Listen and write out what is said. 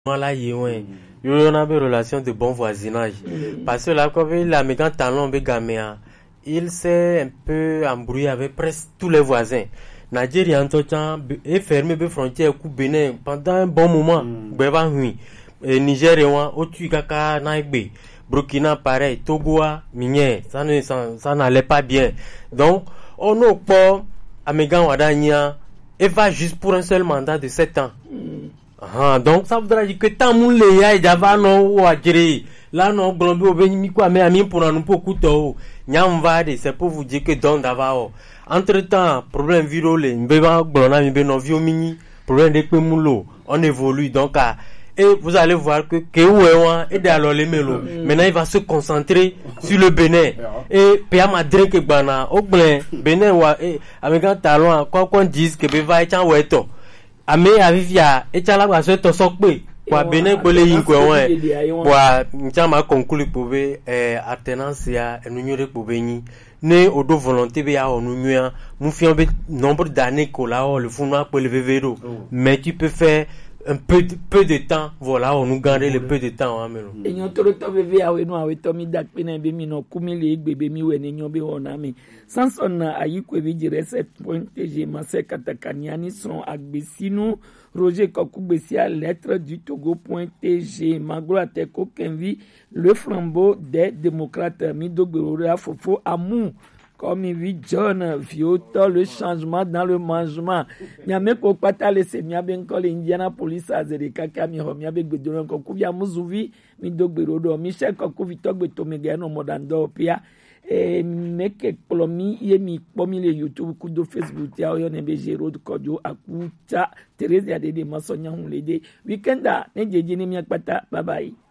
Là, il y a une relation de bon voisinage. Parce que là, quand il a mis un talon, il s'est un peu embrouillé avec presque tous les voisins. Nigeria, en tout temps, est fermé les frontières avec Bénin pendant un bon moment. Nigeria, Otuikaka, Naigbe, Burkina, pareil, Togo, Minier, ça n'allait pas bien. Donc, on n'a pas, Amégan Wadania, et va juste pour un seul mandat de 7 ans. Donc ça voudra dire que tant moun le ya java no wa jere là non glombe obeni quoi mais ami pour nous beaucoup to nyamvade c'est pour vous dire que don davao entre temps problème virole mbeba glona mi be no vio mini problème de pemulo on évolue donc et vous allez voir que Kewéwan et alors les mélos maintenant il va se concentrer sur le Bénin et Pia Madre que bana au Bénin wa avec un talon quoi qu'on dise que beva et weto ame avivia echala kwa so to sokpe kwa Benin kole yinkwe won kwa nchama conclure pobe alternance ya enunyore pobe ni ne odo volonté be ya onunua nous fions nombre d'années que là le fournoi pour le vévéro mais tu peux faire un peu de temps voilà on nous garder le peu de temps amelo enyo toro to bebe awe no awe to mi dakpe na be mi no kumile gbebe mi we ne nyo be wona mi sanson na ayikwe bi jire 7.tg mase katakaniani son agbesinu Roger Kokoubesia lettre du Togo.tg Magro Teko Kenvi le flambeau des démocrates Midogberoria Fofo Amou comme il vit John Vioto, le changement dans le mangement. Nyame ko pata le semia ben ko Indiana police azereka kami ho mi abe gbedoran ko ku bia muzuvi mi dogberodo Michel ko ku vitogbe to megano modando pia meke plomi yemi pomi le YouTube ku do Facebook ya yo ne be road kojo akuta Teresa de masonya hunlede weekenda ne jeje ne mi akpata bye bye.